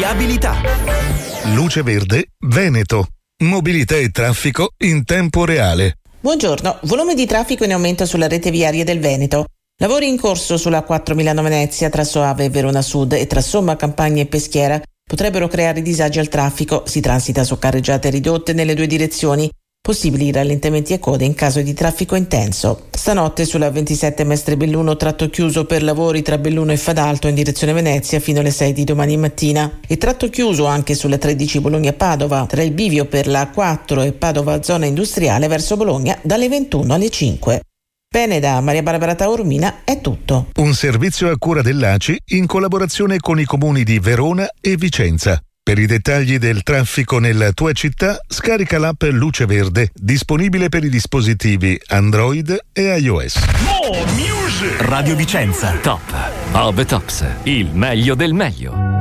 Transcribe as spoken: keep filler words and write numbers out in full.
Viabilità. Luce Verde Veneto. Mobilità e traffico in tempo reale. Buongiorno, volume di traffico in aumento sulla rete viaria del Veneto. Lavori in corso sulla quattro Milano-Venezia tra Soave e Verona Sud e tra Somma, Campagna e Peschiera potrebbero creare disagi al traffico. Si transita su carreggiate ridotte nelle due direzioni. Possibili rallentamenti e code in caso di traffico intenso. Stanotte sulla ventisette Mestre Belluno tratto chiuso per lavori tra Belluno e Fadalto in direzione Venezia fino alle sei di domani mattina. E tratto chiuso anche sulla tredici Bologna-Padova tra il bivio per la A quattro e Padova zona industriale verso Bologna dalle ventuno alle cinque. Bene, da Maria Barbara Taormina è tutto. Un servizio a cura dell'A C I in collaborazione con i comuni di Verona e Vicenza. Per i dettagli del traffico nella tua città, scarica l'app Luce Verde, disponibile per i dispositivi Android e iOS. Radio Vicenza, top of the tops, il meglio del meglio.